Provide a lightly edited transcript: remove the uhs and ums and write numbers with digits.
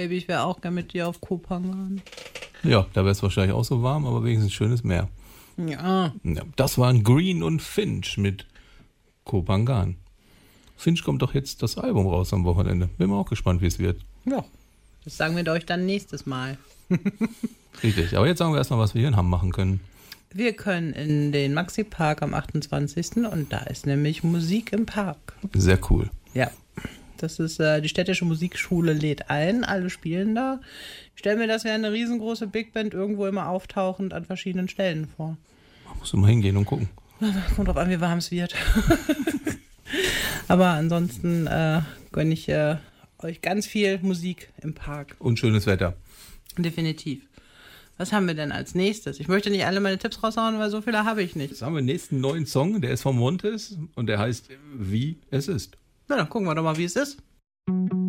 Baby, ich wäre auch gern mit dir auf Kopangan. Ja, da wäre es wahrscheinlich auch so warm, aber wenigstens schönes Meer. Ja. Ja, das waren Green und Finch mit Kopangan. Finch kommt doch jetzt das Album raus am Wochenende. Bin mal auch gespannt, wie es wird. Ja. Das sagen wir euch dann nächstes Mal. Richtig, aber jetzt sagen wir erstmal, was wir hier in Hamm machen können. Wir können in den Maxi-Park am 28. und da ist nämlich Musik im Park. Sehr cool. Ja, das ist die städtische Musikschule lädt ein, alle spielen da. Ich stelle mir das wie eine riesengroße Big Band irgendwo immer auftauchend an verschiedenen Stellen vor. Man muss immer hingehen und gucken. Kommt drauf an, wie warm es wird. Aber ansonsten gönne ich euch ganz viel Musik im Park. Und schönes Wetter. Definitiv. Was haben wir denn als nächstes? Ich möchte nicht alle meine Tipps raushauen, weil so viele habe ich nicht. Jetzt haben wir den nächsten neuen Song, der ist von Montes und der heißt Wie es ist. Na, dann gucken wir doch mal, wie es ist.